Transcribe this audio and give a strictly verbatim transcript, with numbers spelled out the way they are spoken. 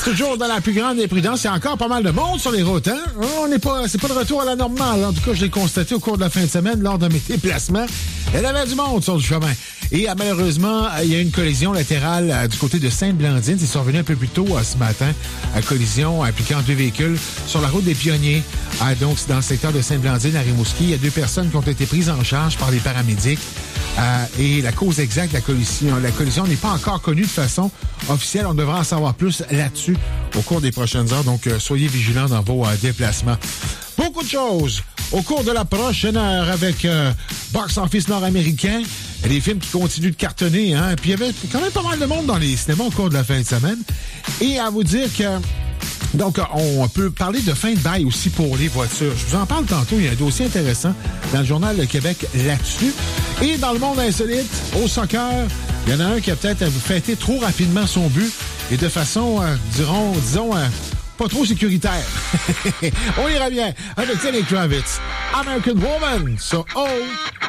Toujours dans la plus grande imprudence, il y a encore pas mal de monde sur les routes, hein? On n'est pas, c'est pas de retour à la normale. En tout cas, je l'ai constaté au cours de la fin de semaine lors de mes déplacements. Il y avait du monde sur le chemin. Et malheureusement, il y a une collision latérale euh, du côté de Sainte-Blandine. C'est survenu un peu plus tôt euh, ce matin. Une collision impliquant deux véhicules sur la route des Pionniers. Ah, donc, c'est dans le secteur de Sainte-Blandine à Rimouski. Il y a deux personnes qui ont été prises en charge par les paramédics. Euh, et la cause exacte de la collision, la collision n'est pas encore connue de façon officielle. On devra en savoir plus là-dessus au cours des prochaines heures. Donc, euh, soyez vigilants dans vos euh, déplacements. Beaucoup de choses au cours de la prochaine heure avec euh, Box Office nord-américain. Des films qui continuent de cartonner, hein. Puis il y avait quand même pas mal de monde dans les cinémas au cours de la fin de semaine. Et à vous dire que... Donc, on peut parler de fin de bail aussi pour les voitures. Je vous en parle tantôt. Il y a un dossier intéressant dans le Journal de Québec là-dessus. Et dans le monde insolite, au soccer, il y en a un qui a peut-être fêté trop rapidement son but et de façon, euh, dirons, disons, euh, pas trop sécuritaire. On ira bien avec Lenny Kravitz. American Woman sur O